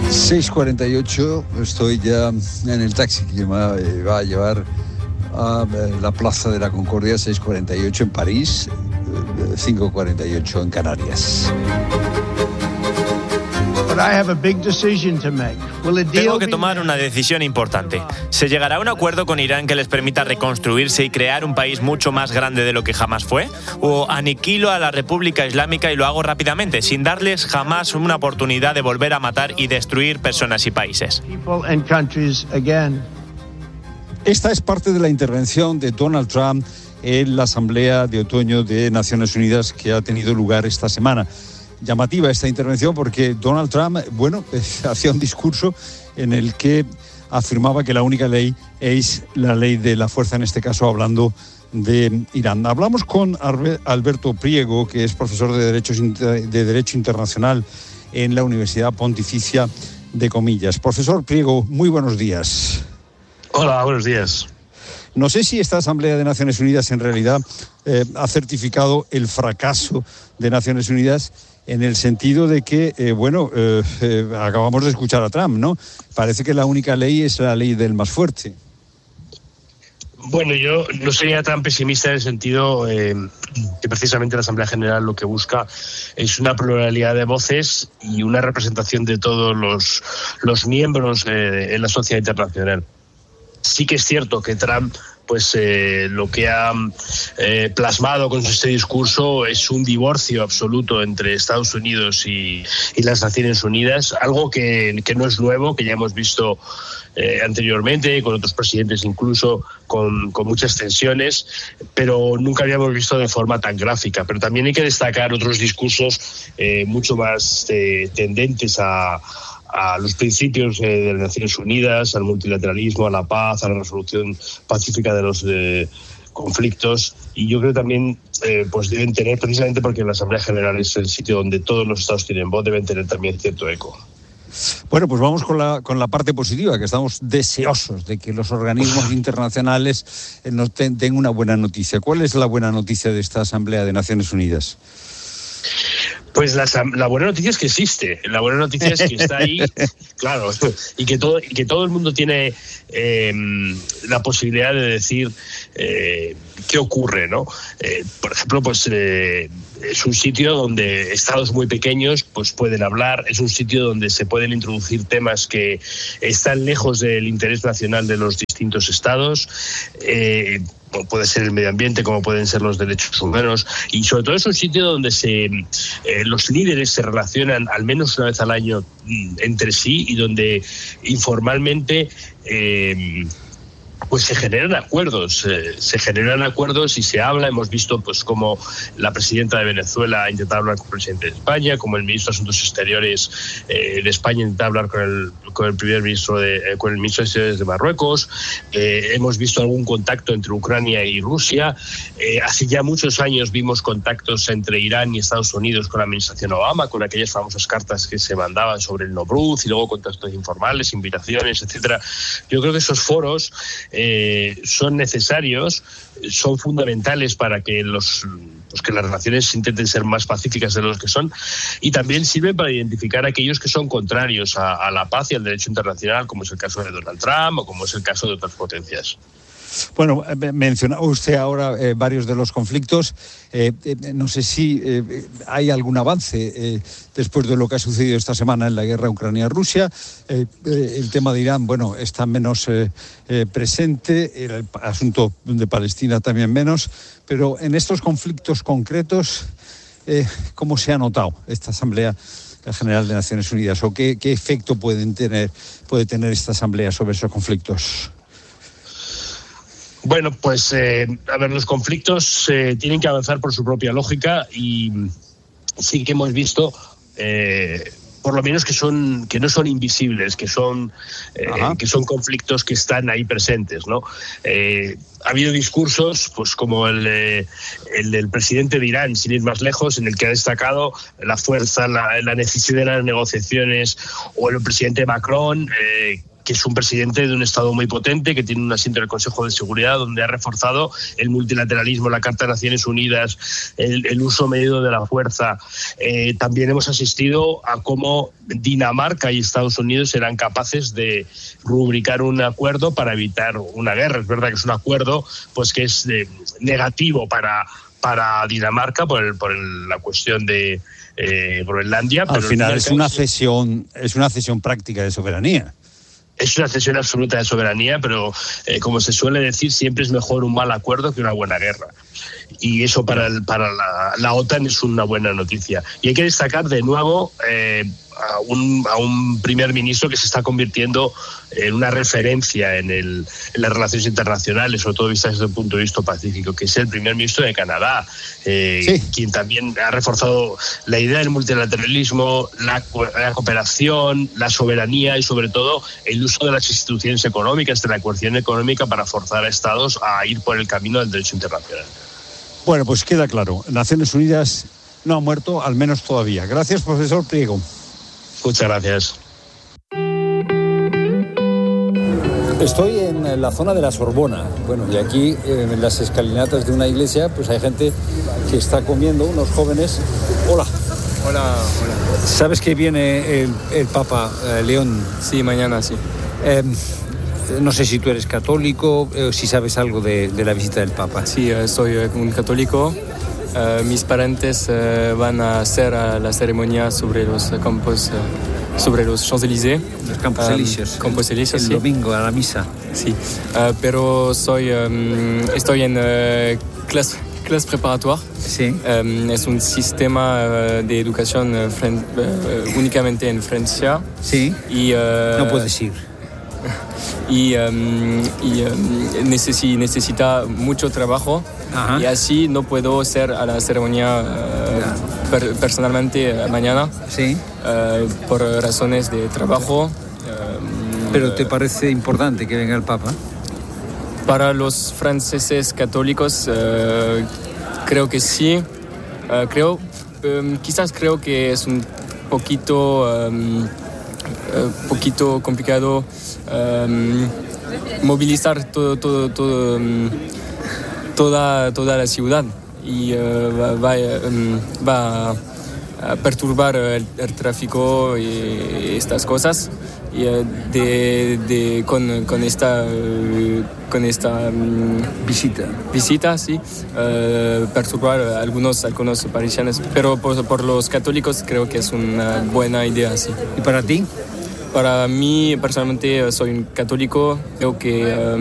6:48, estoy ya en el taxi que me va a llevar a la Plaza de la Concordia. 6:48 en París, 5:48 en Canarias. Tengo que tomar una decisión importante. ¿Se llegará a un acuerdo con Irán que les permita reconstruirse y crear un país mucho más grande de lo que jamás fue? ¿O aniquilo a la República Islámica y lo hago rápidamente, sin darles jamás una oportunidad de volver a matar y destruir personas y países? Esta es parte de la intervención de Donald Trump en la Asamblea de Otoño de Naciones Unidas que ha tenido lugar esta semana. Llamativa esta intervención porque Donald Trump, hacía un discurso en el que afirmaba que la única ley es la ley de la fuerza, en este caso hablando de Irán. Hablamos con Alberto Priego, que es profesor de Derecho Internacional en la Universidad Pontificia de Comillas. Profesor Priego, muy buenos días. Hola, buenos días. No sé si esta Asamblea de Naciones Unidas en realidad ha certificado el fracaso de Naciones Unidas en el sentido de que, acabamos de escuchar a Trump, ¿no? Parece que la única ley es la ley del más fuerte. Bueno, yo no sería tan pesimista en el sentido que precisamente la Asamblea General lo que busca es una pluralidad de voces y una representación de todos los miembros en la sociedad internacional. Sí que es cierto que Trump lo que ha plasmado con este discurso es un divorcio absoluto entre Estados Unidos y las Naciones Unidas, algo que no es nuevo, que ya hemos visto anteriormente, con otros presidentes incluso, con muchas tensiones, pero nunca habíamos visto de forma tan gráfica. Pero también hay que destacar otros discursos mucho más tendentes a los principios de las Naciones Unidas, al multilateralismo, a la paz, a la resolución pacífica de los conflictos. Y yo creo que también deben tener, precisamente porque la Asamblea General es el sitio donde todos los estados tienen voz, deben tener también cierto eco. Bueno, pues vamos con la parte positiva, que estamos deseosos de que los organismos internacionales nos den una buena noticia. ¿Cuál es la buena noticia de esta Asamblea de Naciones Unidas? Pues la buena noticia es que existe, la buena noticia es que está ahí, claro, y que todo el mundo tiene la posibilidad de decir qué ocurre, ¿no? Por ejemplo, es un sitio donde estados muy pequeños pueden hablar, es un sitio donde se pueden introducir temas que están lejos del interés nacional de los distintos estados. Puede ser el medio ambiente, como pueden ser los derechos humanos, y sobre todo es un sitio donde los líderes se relacionan al menos una vez al año entre sí y donde informalmente se generan acuerdos y se habla. Hemos visto como la presidenta de Venezuela ha intentado hablar con el presidente de España, como el ministro de Asuntos Exteriores de España intenta hablar con el primer ministro con el ministro de Exteriores de Marruecos. Hemos visto algún contacto entre Ucrania y Rusia. Hace ya muchos años vimos contactos entre Irán y Estados Unidos con la administración Obama, con aquellas famosas cartas que se mandaban sobre el Nobruz, y luego contactos informales, invitaciones, etcétera. Yo creo que esos foros son necesarios, son fundamentales para que que las relaciones intenten ser más pacíficas de lo que son, y también sirven para identificar a aquellos que son contrarios a la paz y al derecho internacional, como es el caso de Donald Trump o como es el caso de otras potencias. Bueno, mencionaba usted ahora varios de los conflictos. No sé si hay algún avance después de lo que ha sucedido esta semana en la guerra Ucrania-Rusia. El tema de Irán, está menos presente. El asunto de Palestina también menos. Pero en estos conflictos concretos, ¿cómo se ha notado esta Asamblea General de Naciones Unidas? ¿O qué efecto puede tener esta Asamblea sobre esos conflictos? Bueno, los conflictos tienen que avanzar por su propia lógica, y sí que hemos visto, por lo menos, que no son invisibles, que son conflictos que están ahí presentes, ¿no? Ha habido discursos, como el del presidente de Irán, sin ir más lejos, en el que ha destacado la fuerza, la necesidad de las negociaciones, o el presidente Macron, que es un presidente de un Estado muy potente, que tiene un asiento en el Consejo de Seguridad, donde ha reforzado el multilateralismo, la Carta de Naciones Unidas, el uso medido de la fuerza. También hemos asistido a cómo Dinamarca y Estados Unidos eran capaces de rubricar un acuerdo para evitar una guerra. Es verdad que es un acuerdo pues que es negativo para Dinamarca por la cuestión de Groenlandia. Al final es una cesión práctica de soberanía. Es una cesión absoluta de soberanía, pero como se suele decir, siempre es mejor un mal acuerdo que una buena guerra. Y eso para la OTAN es una buena noticia. Y hay que destacar de nuevo a un primer ministro que se está convirtiendo en una referencia en las relaciones internacionales, sobre todo vistas desde el punto de vista pacífico, que es el primer ministro de Canadá, sí, quien también ha reforzado la idea del multilateralismo, la cooperación, la soberanía y sobre todo el uso de las instituciones económicas, de la coerción económica para forzar a estados a ir por el camino del derecho internacional. Bueno, pues queda claro, Naciones Unidas no ha muerto, al menos todavía. Gracias, profesor Priego. Muchas gracias. Estoy en la zona de la Sorbona. Bueno, y aquí en las escalinatas de una iglesia, pues hay gente que está comiendo, unos jóvenes. Hola. Hola, hola. ¿Sabes que viene el Papa León? Sí, mañana sí. No sé si tú eres católico, si sabes algo de la visita del Papa. Sí, soy un católico. Mis parientes van a hacer la ceremonia sobre los campos, sobre los Champs-Élysées. Los Campos Elíseos. Campos Elíseos, el sí. domingo a la misa. Sí, pero estoy en clase preparatoire. Sí. Es un sistema de educación únicamente en Francia. Sí. Y, no puedes ir. Y necesita mucho trabajo. Ajá. Y así no puedo hacer a la ceremonia personalmente mañana. Sí. Por razones de trabajo. ¿Pero te parece importante que venga el Papa? Para los franceses católicos creo que sí. Quizás creo que es un poquito complicado movilizar toda la ciudad y va a perturbar el tráfico y estas cosas y con esta visita sí, perturbar algunos parisianos, pero por los católicos creo que es una buena idea, sí. ¿Y para ti? Para mí, personalmente, soy un católico. Creo que